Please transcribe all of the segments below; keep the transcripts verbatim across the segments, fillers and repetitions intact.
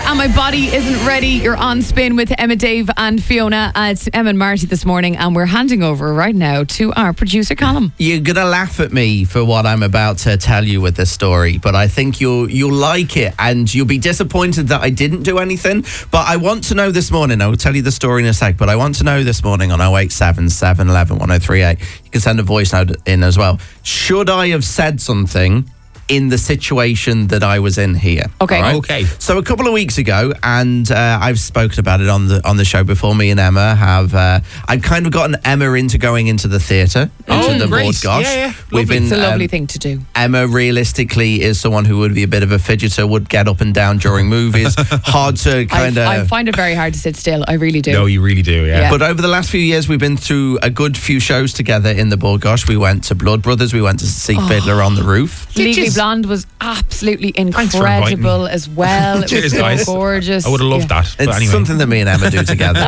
And My Body Isn't Ready. You're on Spin with Emma, Dave and Fiona. Uh, it's Emma and Marty this morning, and we're handing over right now to our producer, Callum. You're going to laugh at me for what I'm about to tell you with this story, but I think you'll, you'll like it, and you'll be disappointed that I didn't do anything. But I want to know this morning, I'll tell you the story in a sec, but I want to know this morning on oh eight seven, seven one one, one oh three eight. You can send a voice note in as well. Should I have said something in the situation that I was in here? Okay. Right? Okay. So a couple of weeks ago, and uh, I've spoken about it on the on the show before. Me and Emma have. Uh, I've kind of gotten Emma into going into the theatre, into Oh, the great. Board Gosh. Yeah, yeah. We've Lovely. been. It's a lovely um, thing to do. Emma realistically is someone who would be a bit of a fidgeter, would get up and down during movies. Hard to kind I, I of. find it very hard to sit still. I really do. No, you really do, yeah. Yeah. But over the last few years, we've been through a good few shows together in the Board Gosh. We went to Blood Brothers. We went to see Oh. Fiddler on the Roof. Legally Blonde was absolutely for inviting incredible me. as well. It Cheers, was so guys. gorgeous. I would have loved Yeah. that. But It's anyway. something that me and Emma do together.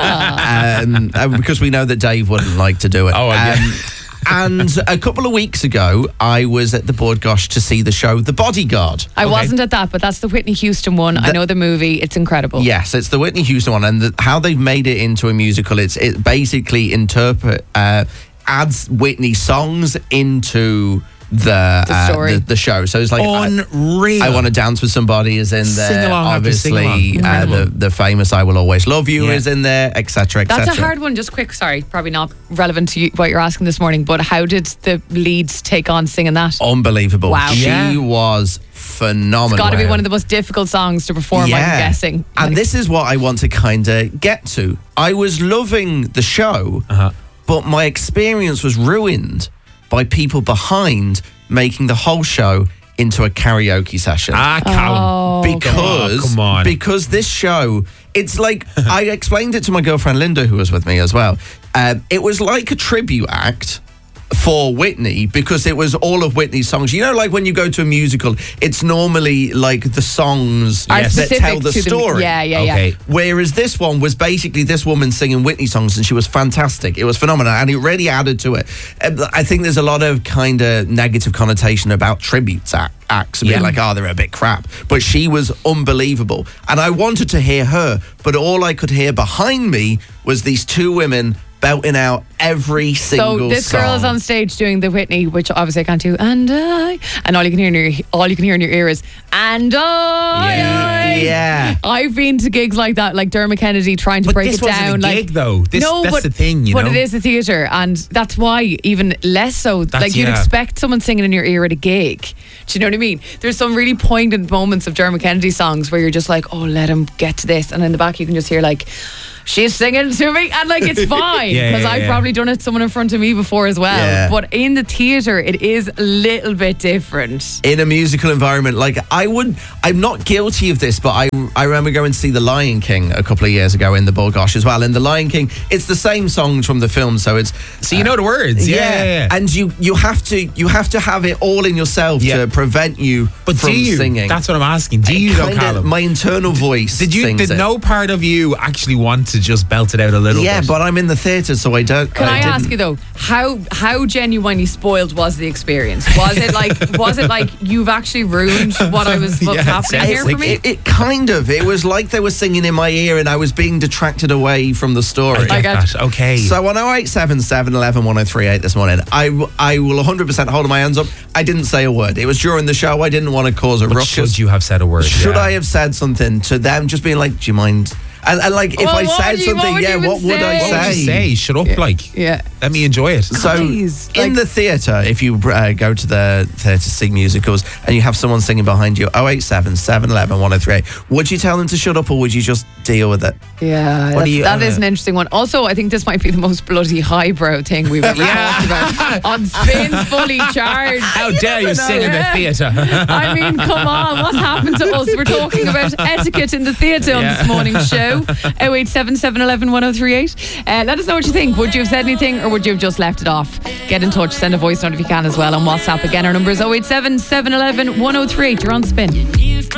um, uh, because we know that Dave wouldn't like to do it. Oh, yeah. Um, and a couple of weeks ago, I was at the Board Gosh to see the show The Bodyguard. I Okay. wasn't at that, but that's the Whitney Houston one. I The- know the movie. It's incredible. Yes, it's the Whitney Houston one, and the, how they've made it into a musical. It's it basically interpret uh, adds Whitney songs into the The uh, story. the, the show. So it's like I, Unreal. I Want to Dance with Somebody is in there. Sing along after sing Obviously, along. uh, the Incredible. the famous "I Will Always Love You" Yeah. is in there, et cetera, et That's cetera. a hard one. Just quick, sorry, probably not relevant to you, what you're asking this morning, but how did the leads take on singing that? Unbelievable. Wow. She Yeah. was phenomenal. It's got to be one of the most difficult songs to perform, I'm guessing. And Like, this is what I want to kind of get to. I was loving the show, Uh-huh. but my experience was ruined by people behind making the whole show into a karaoke session. Ah, Callum. Oh, because Oh, come on. because this show, it's like I explained it to my girlfriend Linda, who was with me as well. Um, it was like a tribute act for Whitney, because it was all of Whitney's songs. You know, like when you go to a musical, it's normally like the songs Are that specific tell the to the- story. yeah, yeah, yeah. Okay. Whereas this one was basically this woman singing Whitney songs, and she was fantastic. It was phenomenal, and it really added to it. Uh, I think there's a lot of kind of negative connotation about tributes act, acts, being Yeah. like, oh, they're a bit crap. But she was unbelievable, and I wanted to hear her, but all I could hear behind me was these two women belting out every single So this song. girl is on stage doing the Whitney, which obviously I can't do, and I, and all you can hear in your all you can hear in your ear is, and I. Yeah. Yeah. I've been to gigs like that, like Dermot Kennedy, trying to But break this it wasn't down. a like gig, though. This- no, that's but, the thing, you but know? it is a theatre, and that's why even less so. That's- like you'd yeah. expect someone singing in your ear at a gig. Do you know what I mean? There's some really poignant moments of Dermot Kennedy songs where you're just like, oh, let him get to this, and in the back you can just hear like, she's singing to me, and like it's fine Yeah, because yeah, I've yeah. probably done it to someone in front of me before as well. Yeah. But in the theatre, it is a little bit different. In a musical environment, like I would, I'm not guilty of this, but I I remember going to see The Lion King a couple of years ago in the Board Gosh as well. And The Lion King, it's the same songs from the film, so it's So you know the words. Yeah. yeah, yeah. and you you have to you have to have it all in yourself Yeah. to prevent you But from do you? singing. That's what I'm asking. Do you, though, Kinda- Callum? my internal voice. Did you? sings Did it. no part of you actually want to just belt it out a little Yeah, bit? but I'm in the theatre, so I don't. Can I, didn't. ask you though, how how genuinely spoiled was the experience? Was it like was it like you've actually ruined what I was what's Yeah, happening it here sounds for like me? It, it kind of. It was like they were singing in my ear, and I was being detracted away from the story. I I get got that. Okay. So on oh eight seven, seven one one, one oh three eight this morning, I, w- I will one hundred percent hold my hands up. I didn't say a word. It was during the show. I didn't want to cause a but ruckus. should you have said a word? Should Yeah. I have said something to them, just being like, do you mind? And, and like, if Well, I what said would you- what something, would you yeah, even what would say? I What would you say? Shut up, like. yeah. Let me enjoy it. So Jeez, in like- the theatre, if you uh, go to the theatre to see musicals and you have someone singing behind you, oh eight seven, seven one one, one oh three eight, would you tell them to shut up, or would you just deal with it? Yeah, What that's, do you- that uh, is an interesting one. Also, I think this might be the most bloody highbrow thing we've ever talked about. On Spin Fully Charged. How dare you sing in the Yeah. theatre? I mean, come on, what's happened to us? We're talking about etiquette in the theatre on Yeah. this morning's show. oh eight seven, seven one one, one oh three eight. Uh, let us know what you think. Would you have said anything, or would you have just left it off? Get in touch, send a voice note if you can as well on WhatsApp. Again, our number is oh eight seven, seven one one, one oh three eight. You're on Spin.